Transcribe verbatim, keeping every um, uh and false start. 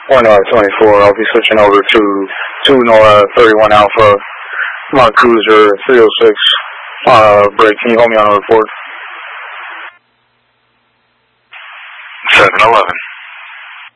one North twenty-four, I'll be switching over to two North thirty-one Alpha, my cruiser three oh six, uh, break. Can you hold me on a report? seven eleven.